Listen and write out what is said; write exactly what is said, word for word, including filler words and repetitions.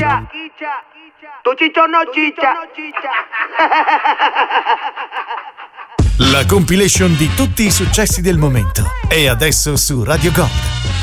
Tu ciccio no ciccia. La compilation di tutti i successi del momento è adesso su Radio Gold.